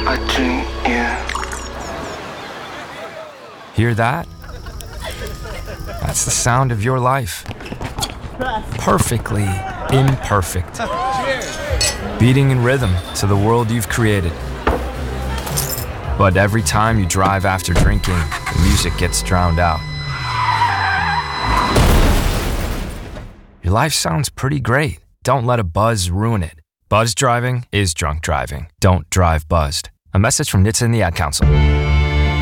watching you. Hear that? That's the sound of your life. Perfectly imperfect. Beating in rhythm to the world you've created. But every time you drive after drinking, the music gets drowned out. Your life sounds pretty great. Don't let a buzz ruin it. Buzz driving is drunk driving. Don't drive buzzed. A message from NHTSA and the Ad Council.